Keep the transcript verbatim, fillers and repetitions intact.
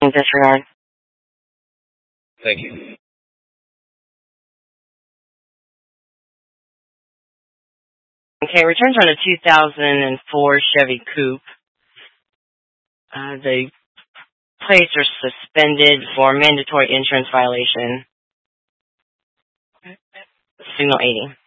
Disregard. Thank you. Okay, returns on a two thousand four Chevy Coupe. Uh, the plates are suspended for mandatory insurance violation. Signal eighty.